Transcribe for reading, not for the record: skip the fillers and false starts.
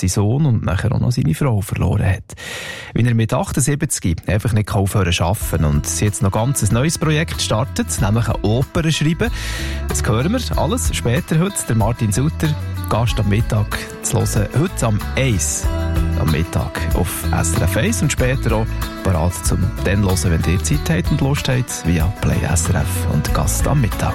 seinen Sohn und nachher auch noch seine Frau verloren hat. Wie er mit 78 einfach nicht aufhören zu arbeiten und sie jetzt noch ganz ein neues Projekt startet, nämlich eine Oper schreiben. Das hören wir alles später heute. Der Martin Sutter, Gast am Mittag zu hören, heute am 1 am Mittag auf SRF 1 und später auch parat zum dann hören, wenn ihr Zeit habt und Lust habt, via Play SRF und Gast am Mittag.